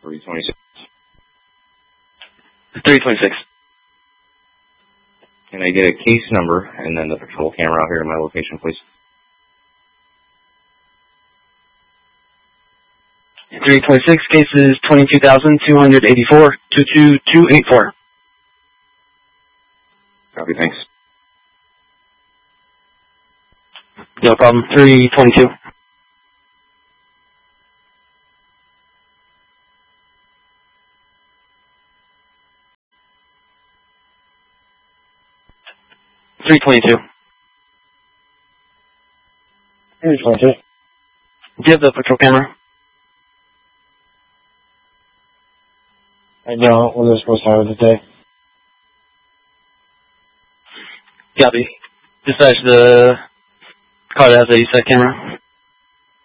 326. 326. Can I get a case number and then the patrol camera out here in my location, please? 326, case is 22,284, 22284. Copy, thanks. No problem. 322. Do you have the patrol camera? I don't. What are they supposed to have today? Copy. Dispatch the car that has a set camera.